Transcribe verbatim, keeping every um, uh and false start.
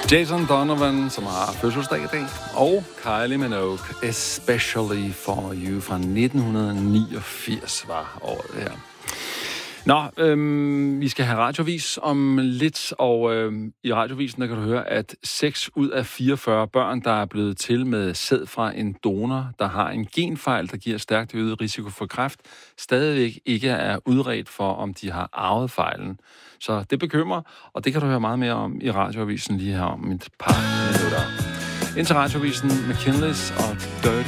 Jason Donovan, som har fødselsdag i dag, og Kylie Minogue, Especially For You fra nitten niogfirs var året her. Nå, øhm, vi skal have radiovis om lidt, og øhm, i radiovisen der kan du høre, at seks ud af fireogfyrre børn, der er blevet til med sæd fra en donor, der har en genfejl, der giver stærkt øget risiko for kræft, stadigvæk ikke er udredt for, om de har arvet fejlen. Så det bekymrer, og det kan du høre meget mere om i radioavisen lige her om et par minutter. Indtil radioavisen McKinley's og Dirty